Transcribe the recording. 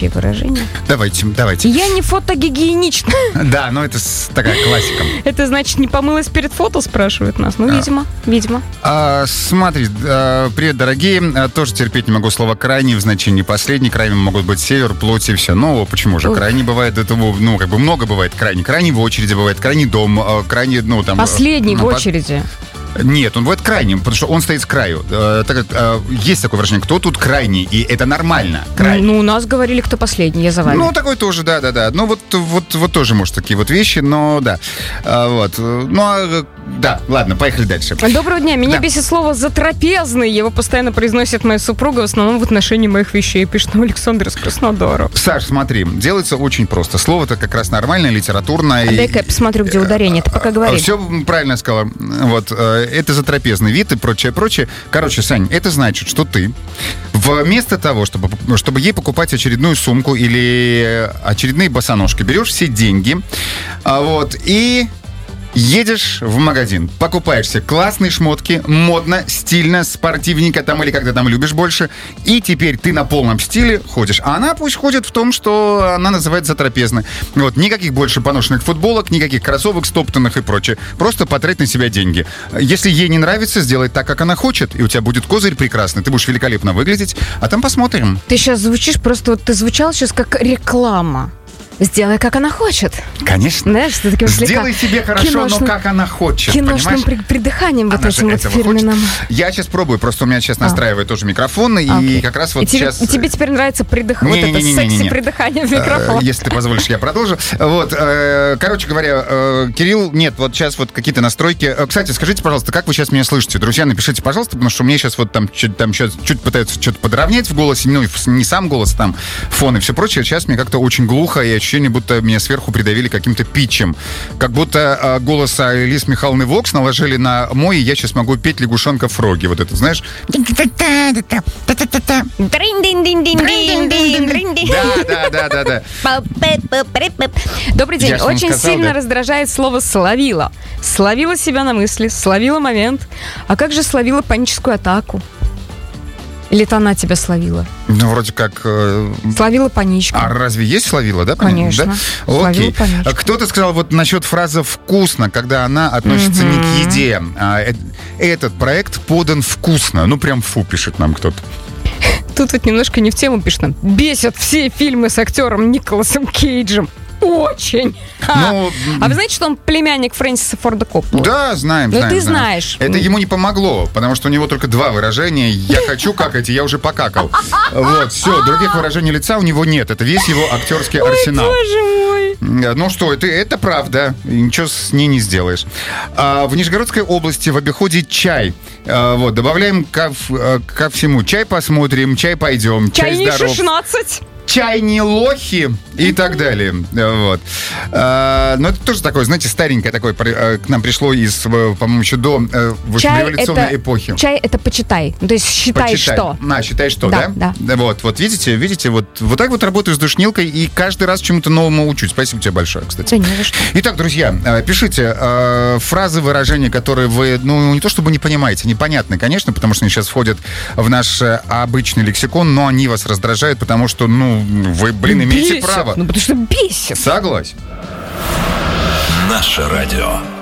следующее выражение. Давайте. Я не фотогигиенична. Да, но это такая классика. Это значит, не помылась перед фото, спрашивают нас. Ну, видимо. Смотри, привет, дорогие. Тоже терпеть не могу слово «крайний» в значении «последний». Крайними могут быть север, плоть и все. Но почему же? Крайний бывает, этого, много бывает крайний. Крайний в очереди бывает, крайний дом, крайний, там... Последний в очереди. Нет, он бывает крайним, потому что он стоит с краю. Есть такое выражение, кто тут крайний, и это нормально. Крайний. Ну, у нас говорили, кто последний, я за вами. Ну, такой тоже, да. Ну, вот тоже, может, такие вот вещи, но да. Да, ладно, поехали дальше. Доброго дня. Меня бесит слово «затрапезный». Его постоянно произносит моя супруга, в основном в отношении моих вещей, пишет нам Александр из Краснодара. Саш, смотри, делается очень просто. Слово-то как раз нормальное, литературное. Дай-ка я посмотрю, где ударение. Ты пока говори. Все правильно сказала. Вот, это затрапезный вид и прочее. Короче, Сань, это значит, что ты вместо того, чтобы ей покупать очередную сумку или очередные босоножки, берешь все деньги, и едешь в магазин, покупаешь себе классные шмотки, модно, стильно, спортивненько там или как ты там любишь больше, и теперь ты на полном стиле ходишь. А она пусть ходит в том, что она называется затрапезной. Никаких больше поношенных футболок, никаких кроссовок стоптанных и прочее. Просто потратить на себя деньги. Если ей не нравится, сделай так, как она хочет, и у тебя будет козырь прекрасный, ты будешь великолепно выглядеть, а там посмотрим. Ты сейчас звучишь ты звучал сейчас как реклама. Сделай, как она хочет. Конечно. Знаешь, что таким сделай себе хорошо, но как она хочет. Киношным придыханием вот этим вот фирменным. Я сейчас пробую, просто у меня сейчас настраивает тоже микрофон, и как раз вот сейчас... И тебе теперь нравится придыхание, вот это секси-придыхание в микрофон. Если ты позволишь, я продолжу. Короче говоря, Кирилл, нет, вот сейчас вот какие-то настройки. Кстати, скажите, пожалуйста, как вы сейчас меня слышите? Друзья, напишите, пожалуйста, потому что мне сейчас вот там чуть пытаются что-то подровнять в голосе, не сам голос, там фон и все прочее. Сейчас мне как-то очень глухо, и ощущение, будто меня сверху придавили каким-то питчем. Как будто голос Элис Михайловны Вокс наложили на мой, и я сейчас могу петь лягушонка Фроги. Вот это, знаешь? Да. Добрый день. Очень сильно раздражает слово «словила». Словила себя на мысли, словила момент. А как же словила паническую атаку? Или это она тебя словила? Ну, вроде как... Словила паничку. А разве есть словила, да? Конечно. Да? Окей. Кто-то сказал вот насчет фразы «вкусно», когда она относится не к еде. Этот проект подан вкусно. Ну, прям фу, пишет нам кто-то. Тут вот немножко не в тему пишет нам. Бесят все фильмы с актером Николасом Кейджем. Очень. А вы знаете, что он племянник Фрэнсиса Форда Копполы? Да, знаем. Ты знаешь. Это ему не помогло, потому что у него только 2 выражения. Я хочу какать, и я уже покакал. Вот, все, других выражений лица у него нет. Это весь его актерский арсенал. Ой, боже мой. Ну что, это правда. Ничего с ней не сделаешь. В Нижегородской области в обиходе чай. Добавляем ко всему. Чай посмотрим, чай пойдем, чай здоров. Чай не 16. Чай не лохи и так далее. Вот. Но это тоже такое, знаете, старенькое такое к нам пришло из, по-моему, еще до революционной эпохи. Чай это почитай. То есть считай, что. Считай, что, да? Вот видите, вот так вот работаю с душнилкой и каждый раз чему-то новому учусь. Спасибо тебе большое, кстати. Итак, друзья, пишите фразы, выражения, которые вы, не то чтобы не понимаете, непонятны, конечно, потому что они сейчас входят в наш обычный лексикон, но они вас раздражают, потому что, вы, имеете право. Потому что бесит. Согласен. Наше радио.